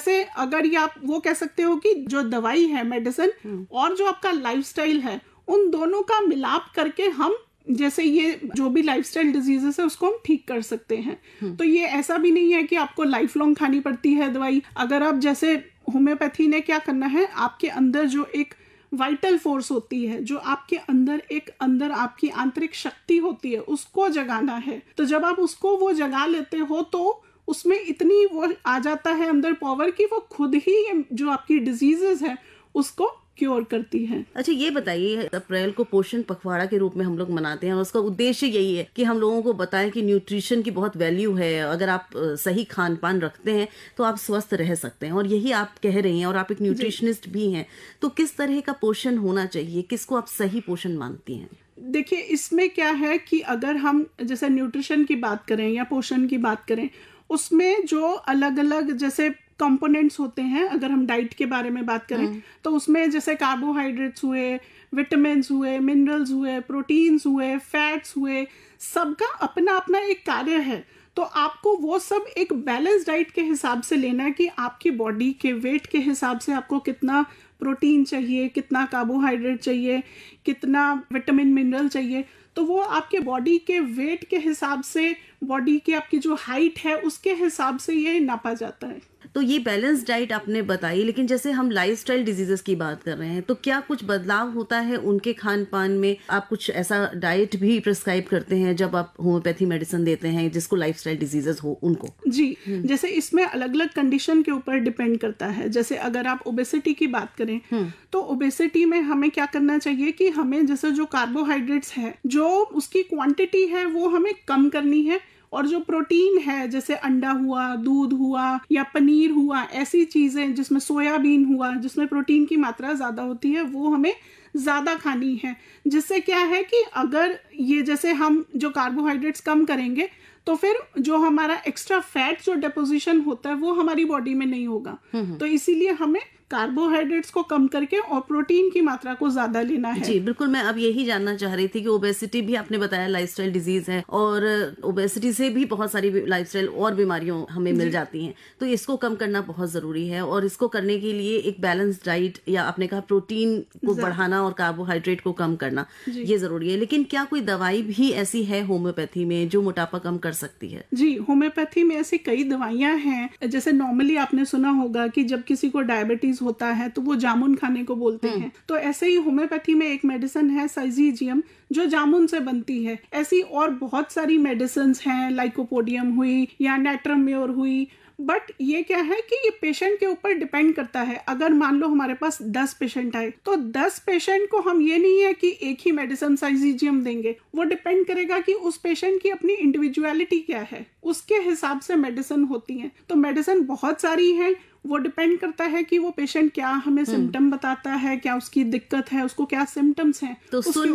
जैसे अगर ये आप वो कह सकते हो कि जो दवाई है, मेडिसिन और जो आपका लाइफस्टाइल है, उन दोनों का मिलाप करके हम जैसे ये जो भी लाइफस्टाइल डिजीजेस है उसको हम ठीक कर सकते हैं। तो ये ऐसा भी नहीं है कि आपको लाइफ लॉन्ग खानी पड़ती है दवाई। अगर आप जैसे होम्योपैथी ने क्या करना है, आपके अंदर जो एक वाइटल फोर्स होती है, जो आपके अंदर आपकी आंतरिक शक्ति होती है, उसको जगाना है। तो जब आप उसको वो जगा लेते हो तो उसमें इतनी वो आ जाता है अंदर पावर की वो खुद ही जो आपकी डिजीजेस है उसको क्योर करती है। अच्छा, ये बताइए, अप्रैल को पोषण पखवाड़ा के रूप में हम लोग मनाते हैं और उसका उद्देश्य यही है कि हम लोगों को बताएं कि न्यूट्रिशन की बहुत वैल्यू है। अगर आप सही खान पान रखते हैं तो आप स्वस्थ रह सकते हैं, और यही आप कह रही हैं, और आप एक न्यूट्रिशनिस्ट भी हैं। तो किस तरह का पोषण होना चाहिए, किसको आप सही पोषण मानती हैं? देखिए, इसमें क्या है कि अगर हम जैसे न्यूट्रिशन की बात करें या पोषण की बात करें, उसमें जो अलग अलग जैसे कंपोनेंट्स होते हैं, अगर हम डाइट के बारे में बात करें तो उसमें जैसे कार्बोहाइड्रेट्स हुए, विटामिन्स हुए, मिनरल्स हुए, प्रोटीन्स हुए, फैट्स हुए, सबका अपना अपना एक कार्य है। तो आपको वो सब एक बैलेंस डाइट के हिसाब से लेना है कि आपकी बॉडी के वेट के हिसाब से आपको कितना प्रोटीन चाहिए, कितना कार्बोहाइड्रेट चाहिए, कितना विटामिन मिनरल चाहिए। तो वो आपके बॉडी के वेट के हिसाब से, बॉडी की आपकी जो हाइट है उसके हिसाब से ये नापा जाता है। तो ये बैलेंस डाइट आपने बताई, लेकिन जैसे हम लाइफस्टाइल डिजीजेस की बात कर रहे हैं तो क्या कुछ बदलाव होता है उनके खान पान में? आप कुछ ऐसा डाइट भी प्रिस्क्राइब करते हैं जब आप होम्योपैथी मेडिसिन देते हैं जिसको लाइफस्टाइल डिजीजेस हो उनको? जी, जैसे इसमें अलग अलग कंडीशन के ऊपर डिपेंड करता है। जैसे अगर आप ओबेसिटी की बात करें तो ओबेसिटी में हमें क्या करना चाहिए कि हमें जैसे जो कार्बोहाइड्रेट्स है, जो उसकी क्वांटिटी है वो हमें कम करनी है, और जो प्रोटीन है जैसे अंडा हुआ, दूध हुआ या पनीर हुआ, ऐसी चीजें जिसमें सोयाबीन हुआ, जिसमें प्रोटीन की मात्रा ज्यादा होती है, वो हमें ज्यादा खानी है। जिससे क्या है कि अगर ये जैसे हम जो कार्बोहाइड्रेट्स कम करेंगे तो फिर जो हमारा एक्स्ट्रा फैट जो डिपोजिशन होता है वो हमारी बॉडी में नहीं होगा। तो इसीलिए हमें कार्बोहाइड्रेट्स को कम करके और प्रोटीन की मात्रा को ज्यादा लेना है। जी बिल्कुल, मैं अब यही जानना चाह रही थी कि ओबेसिटी भी आपने बताया लाइफस्टाइल डिजीज है, और ओबेसिटी से भी बहुत सारी लाइफस्टाइल और बीमारियों हमें मिल जाती हैं। तो इसको कम करना बहुत जरूरी है, और इसको करने के लिए एक बैलेंस डाइट, या आपने कहा प्रोटीन को बढ़ाना और कार्बोहाइड्रेट को कम करना, ये जरूरी है। लेकिन क्या कोई दवाई भी ऐसी है होम्योपैथी में जो मोटापा कम कर सकती है? जी, होम्योपैथी में ऐसी कई दवाइयां हैं। जैसे नॉर्मली आपने सुना होगा कि जब किसी को डायबिटीज होता है तो वो जामुन खाने को बोलते हैं। तो ऐसे ही होम्योपैथी में एक मेडिसिन है साइजीजियम, जो जामुन से बनती है। ऐसी और बहुत सारी मेडिसिन हैं, लाइकोपोडियम हुई या नेट्रम्योर हुई। बट ये क्या है कि ये पेशेंट के ऊपर डिपेंड करता है। अगर मान लो हमारे पास 10 पेशेंट आए तो 10 पेशेंट को हम ये नहीं है कि एक ही मेडिसिन साइजीजियम देंगे। वो डिपेंड करेगा कि उस पेशेंट की अपनी इंडिविजुअलिटी क्या है, उसके हिसाब से मेडिसिन होती है। तो मेडिसिन बहुत सारी है, वो डिपेंड करता है कि वो पेशेंट क्या हमें सिम्टम बताता है, क्या उसकी दिक्कत है, उसको क्या सिम्टम्स हैं। तो सुन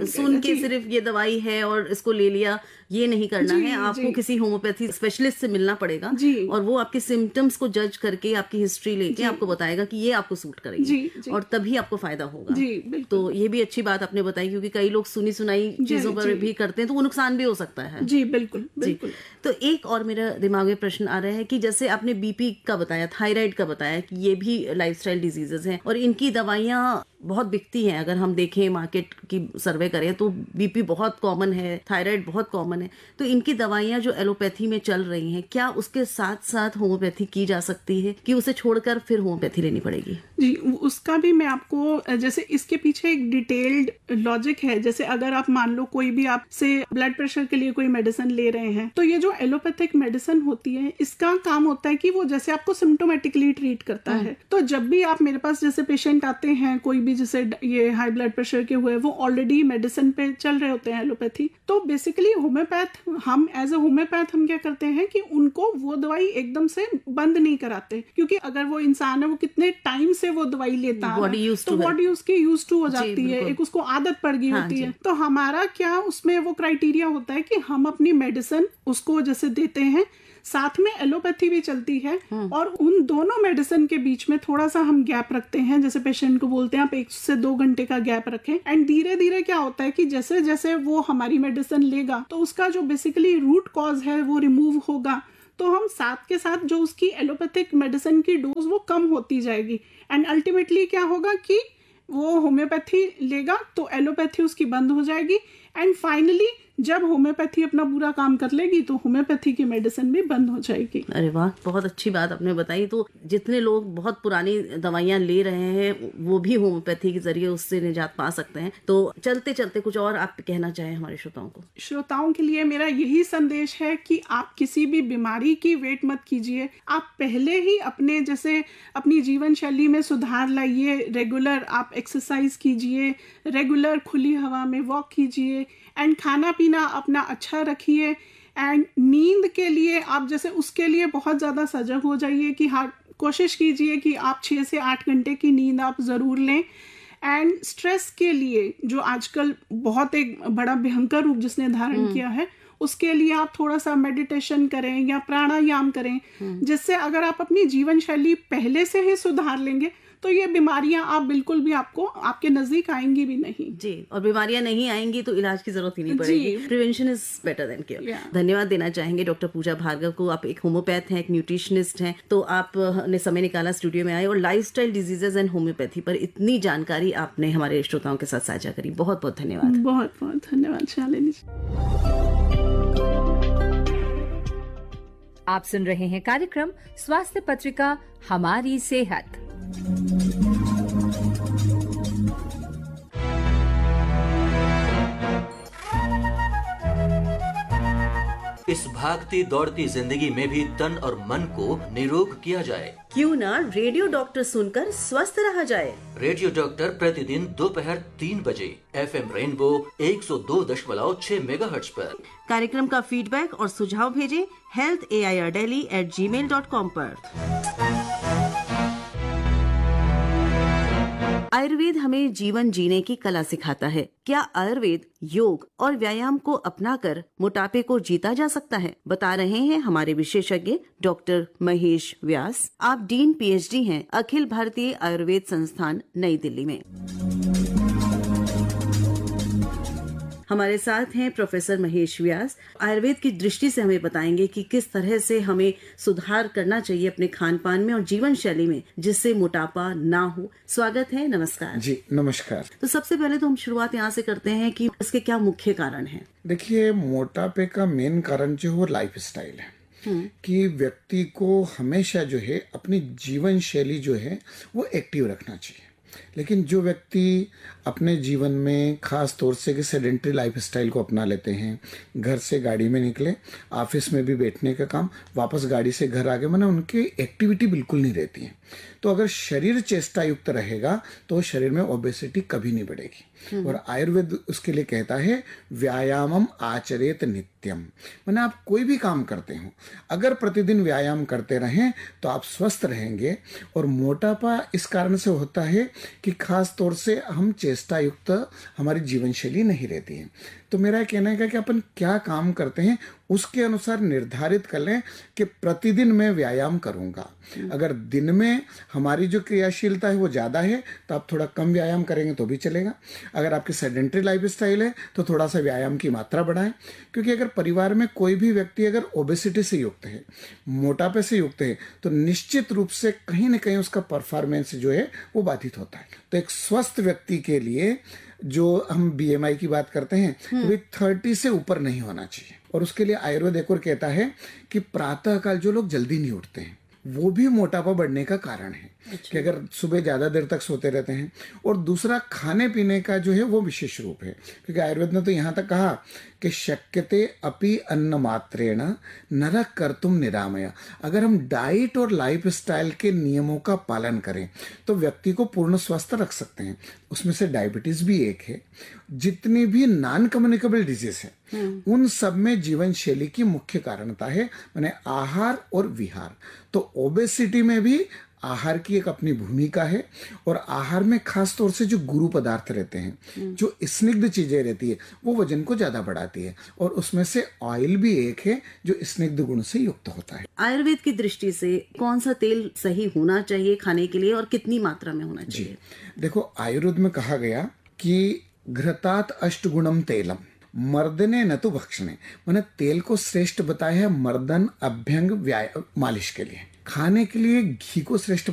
के सिर्फ ये दवाई है और इसको ले लिया, ये नहीं करना है। आपको किसी होम्योपैथी स्पेशलिस्ट से मिलना पड़ेगा, और वो आपके सिम्टम्स को जज करके, आपकी हिस्ट्री लेके आपको बताएगा कि ये आपको सूट करेगी, और तभी आपको फायदा होगा। तो ये भी अच्छी बात आपने बताई, क्योंकि कई लोग सुनी सुनाई चीजों पर भी करते हैं तो वो नुकसान भी हो सकता है। जी बिल्कुल बिल्कुल। तो एक और मेरा दिमाग में प्रश्न आ रहा है कि जैसे आपने बीपी का बताया, थायराइड का बताया कि ये भी लाइफस्टाइल डिजीजेस हैं, और इनकी दवाइयां बहुत बिकती हैं। अगर हम देखें, मार्केट की सर्वे करें तो बीपी बहुत कॉमन है, थायराइड बहुत कॉमन है। तो इनकी दवाइयां जो एलोपैथी में चल रही हैं, क्या उसके साथ साथ होम्योपैथी की जा सकती है कि उसे छोड़कर फिर होम्योपैथी लेनी पड़ेगी? जी, उसका भी मैं आपको, जैसे इसके पीछे एक डिटेल्ड लॉजिक है। जैसे अगर आप मान लो कोई भी आपसे ब्लड प्रेशर के लिए कोई मेडिसिन ले रहे हैं, तो ये जो एलोपैथिक मेडिसिन होती है, इसका काम होता है कि वो जैसे आपको सिम्टोमेटिकली ट्रीट करता है। तो जब भी आप मेरे पास जैसे पेशेंट आते हैं, कोई भी जैसे ये हाई ब्लड प्रेशर के हुए, वो ऑलरेडी मेडिसिन पे चल रहे होते हैं एलोपैथी। तो बेसिकली होम्योपैथ, हम एज ए होम्योपैथ हम क्या करते हैं कि उनको वो दवाई एकदम से बंद नहीं कराते, क्योंकि अगर वो इंसान है, वो कितने टाइम से वो दवाई लेता है, तो बॉडी उसकी यूज टू हो जाती है, एक उसको आदत पड़ गई होती है। तो हमारा क्या उसमें वो क्राइटेरिया होता है कि हम अपनी मेडिसिन उसको जैसे देते हैं, साथ में एलोपैथी भी चलती है, और उन दोनों मेडिसिन के बीच में थोड़ा सा हम गैप रखते हैं। जैसे पेशेंट को बोलते हैं आप 1 से 2 घंटे का गैप रखें, एंड धीरे धीरे क्या होता है कि जैसे जैसे वो हमारी मेडिसिन लेगा तो उसका जो बेसिकली रूट कॉज है वो रिमूव होगा। तो हम साथ के साथ जो उसकी एलोपैथिक मेडिसिन की डोज वो कम होती जाएगी, एंड अल्टीमेटली क्या होगा कि वो होम्योपैथी लेगा तो एलोपैथी उसकी बंद हो जाएगी, एंड फाइनली जब होम्योपैथी अपना पूरा काम कर लेगी तो होम्योपैथी की मेडिसिन भी बंद हो जाएगी। अरे वाह, बहुत अच्छी बात आपने बताई। तो जितने लोग बहुत पुरानी दवाइयां ले रहे हैं वो भी होम्योपैथी के जरिए उससे निजात पा सकते हैं। तो चलते चलते कुछ और आप कहना चाहें हमारे श्रोताओं को? श्रोताओं के लिए मेरा यही संदेश है कि आप किसी भी बीमारी की वेट मत कीजिए, आप पहले ही अपने जैसे अपनी जीवन शैली में सुधार लाइए, रेगुलर आप एक्सरसाइज कीजिए, रेगुलर खुली हवा में वॉक कीजिए, एंड खाना पीना अपना अच्छा रखिए, एंड नींद के लिए आप जैसे उसके लिए बहुत ज़्यादा सजग हो जाइए कि हाँ, कोशिश कीजिए कि आप 6 से 8 घंटे की नींद आप ज़रूर लें। एंड स्ट्रेस के लिए जो आजकल बहुत एक बड़ा भयंकर रूप जिसने धारण किया है, उसके लिए आप थोड़ा सा मेडिटेशन करें या प्राणायाम करें, जिससे अगर आप अपनी जीवन शैली पहले से ही सुधार लेंगे तो ये बीमारियां आप बिल्कुल भी आपको आपके नजदीक आएंगी भी नहीं जी। और बीमारियां नहीं आएंगी तो इलाज की जरूरत ही नहीं पड़ेगी। Prevention is better than care. धन्यवाद देना चाहेंगे डॉक्टर पूजा भार्गव को। आप एक होम्योपैथ हैं, एक न्यूट्रिशनिस्ट हैं, तो आपने समय निकाला स्टूडियो में आए और लाइफस्टाइल डिजीजेज एंड होम्योपैथी पर इतनी जानकारी आपने हमारे श्रोताओं के साथ साझा करी। बहुत बहुत धन्यवाद। बहुत बहुत धन्यवाद शालिनी। आप सुन रहे हैं कार्यक्रम स्वास्थ्य पत्रिका हमारी सेहत। इस भागती दौड़ती जिंदगी में भी तन और मन को निरोग किया जाए। क्यों ना रेडियो डॉक्टर सुनकर स्वस्थ रहा जाए। रेडियो डॉक्टर प्रतिदिन दोपहर 3 बजे FM रेनबो 102.6 मेगाहर्ट्ज पर। कार्यक्रम का फीडबैक और सुझाव भेजें healthairdelhi@gmail.com पर। आयुर्वेद हमें जीवन जीने की कला सिखाता है। क्या आयुर्वेद योग और व्यायाम को अपनाकर मोटापे को जीता जा सकता है? बता रहे हैं हमारे विशेषज्ञ डॉक्टर महेश व्यास। आप डीन PhD हैं अखिल भारतीय आयुर्वेद संस्थान नई दिल्ली में। हमारे साथ हैं प्रोफेसर महेश व्यास। आयुर्वेद की दृष्टि से हमें बताएंगे कि किस तरह से हमें सुधार करना चाहिए अपने खान पान में और जीवन शैली में, जिससे मोटापा ना हो। स्वागत है, नमस्कार। जी नमस्कार। तो सबसे पहले तो हम शुरुआत यहाँ से करते हैं कि इसके क्या मुख्य कारण हैं? देखिए, मोटापे का मेन कारण जो है लाइफ स्टाइल है कि व्यक्ति को हमेशा जो है अपनी जीवन शैली जो है वो एक्टिव रखना चाहिए। लेकिन जो व्यक्ति अपने जीवन में खास तौर से कि सेडेंटरी लाइफस्टाइल को अपना लेते हैं, घर से गाड़ी में निकले, ऑफिस में भी बैठने का काम, वापस गाड़ी से घर आ गए, माने उनकी एक्टिविटी बिल्कुल नहीं रहती है। तो अगर शरीर चेष्टा युक्त रहेगा तो शरीर में ओबेसिटी कभी नहीं बढ़ेगी। और आयुर्वेद उसके लिए कहता है व्यायामम आचरेत नित्यम, माने आप कोई भी काम करते हो अगर प्रतिदिन व्यायाम करते रहें तो आप स्वस्थ रहेंगे। और मोटापा इस कारण से होता है कि खास तौर से हम चेष्टा युक्त हमारी जीवन शैली नहीं रहती है। तो मेरा कहना है कि अपन क्या काम करते हैं उसके अनुसार निर्धारित कर लें कि प्रतिदिन मैं व्यायाम करूंगा। अगर दिन में हमारी जो क्रियाशीलता है वो ज़्यादा है तो आप थोड़ा कम व्यायाम करेंगे तो भी चलेगा। अगर आपकी सेडेंटरी लाइफस्टाइल है तो थोड़ा सा व्यायाम की मात्रा बढ़ाएं, क्योंकि अगर परिवार में कोई भी व्यक्ति अगर ओबेसिटी से युक्त है, मोटापे से युक्त है, तो निश्चित रूप से कहीं ना कहीं उसका परफॉर्मेंस जो है वो बाधित होता है। तो एक स्वस्थ व्यक्ति के लिए जो हम BMI की बात करते हैं वो 30 से ऊपर नहीं होना चाहिए। और उसके लिए आयुर्वेद एक और कहता है कि प्रातःकाल जो लोग जल्दी नहीं उठते हैं वो भी मोटापा बढ़ने का कारण है। कि अगर सुबह ज़्यादा देर तक सोते रहते हैं। और दूसरा, खाने पीने का जो है वो विशेष रूप है, क्योंकि आयुर्वेद ने तो यहाँ तक कहा कि शक्यते अपि अन्न मात्रेण नरक कर्तुम निरामया। अगर हम डाइट और लाइफ स्टाइल के नियमों का पालन करें तो व्यक्ति को पूर्ण स्वस्थ रख सकते हैं। उसमें से डायबिटीज भी एक है। जितनी भी नॉन कम्युनिकेबल डिजीज है उन सब में जीवन शैली की मुख्य कारणता है, माने आहार और विहार। तो ओबेसिटी में भी आहार की एक अपनी भूमिका है। और आहार में खास तौर से जो गुरु पदार्थ रहते हैं, जो स्निग्ध चीजें रहती है, वो वजन को ज्यादा बढ़ाती है। और उसमें से ऑयल भी एक है जो स्निग्ध गुण से युक्त होता है। आयुर्वेद की दृष्टि से कौन सा तेल सही होना चाहिए खाने के लिए और कितनी मात्रा में होना चाहिए? देखो, आयुर्वेद में कहा गया कि घृतात् अष्टगुणम तेलम, मर्दने न तो भक्षणे, मैंने तेल को श्रेष्ठ बताया है मर्दन, अभ्यंग, मालिश के लिए। खाने के लिए घी को श्रेष्ठ